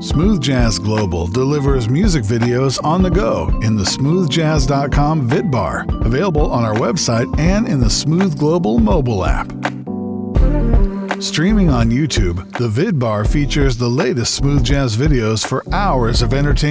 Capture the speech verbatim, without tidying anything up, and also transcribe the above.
Smooth Jazz Global delivers music videos on the go in the smooth jazz dot com vidbar, available on our website and in the Smooth Global mobile app. Streaming on YouTube, the vidbar features the latest smooth jazz videos for hours of entertainment.